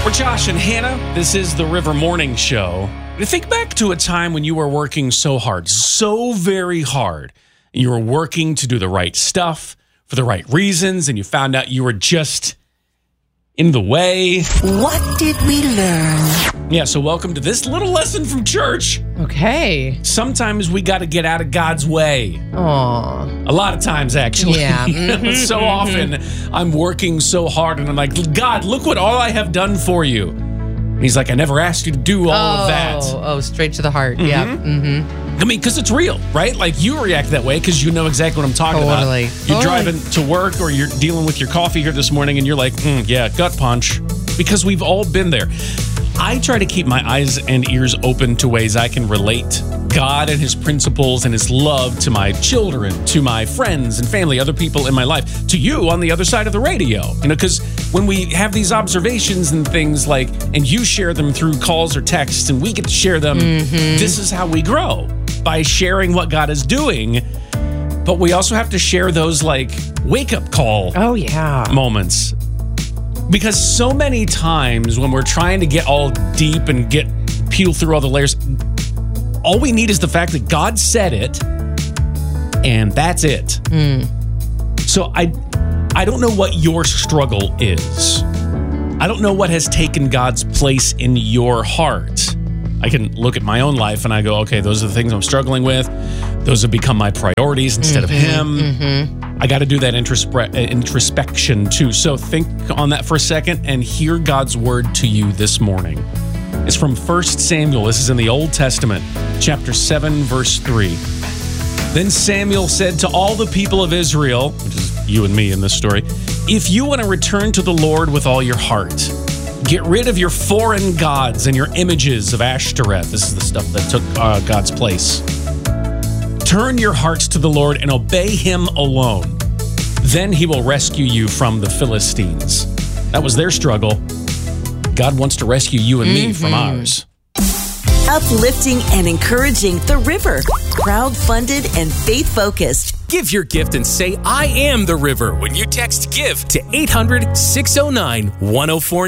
We're Josh and Hannah. This is the River Morning Show. Think back to a time when you were working so hard, so very hard. And you were working to do the right stuff for the right reasons, and you found out you were just in the way. What did we learn? Yeah, so welcome to this little lesson from church. Okay. Sometimes we got to get out of God's way. Aw. A lot of times, actually. Yeah. So often, I'm working so hard, and I'm like, God, look what all I have done for you. And he's like, I never asked you to do all of that. Oh, straight to the heart. Yeah. I mean, because it's real, right? Like, you react that way because you know exactly what I'm talking Totally. about. You're driving to work or you're dealing with your coffee here this morning and you're like, yeah, gut punch. Because we've all been there. I try to keep my eyes and ears open to ways I can relate God and his principles and his love to my children, to my friends and family, other people in my life, to you on the other side of the radio. You know, because when we have these observations and things like, and you share them through calls or texts and we get to share them, this is how we grow, by sharing what God is doing. But we also have to share those like wake-up call moments. Because so many times when we're trying to get all deep and peel through all the layers, all we need is the fact that God said it, and that's it. So I don't know what your struggle is. I don't know what has taken God's place in your heart. I can look at my own life and I go, okay, those are the things I'm struggling with. Those have become my priorities instead of him. I got to do that introspection too. So think on that for a second and hear God's word to you this morning. It's from 1 Samuel. This is in the Old Testament, chapter 7, verse 3. Then Samuel said to all the people of Israel, which is you and me in this story, if you want to return to the Lord with all your heart, get rid of your foreign gods and your images of Ashtoreth. This is the stuff that took God's place. Turn your hearts to the Lord and obey him alone. Then he will rescue you from the Philistines. That was their struggle. God wants to rescue you and me from ours. Uplifting and encouraging The River. Crowd-funded and faith-focused. Give your gift and say, I am The River when you text GIVE to 800-609-1049.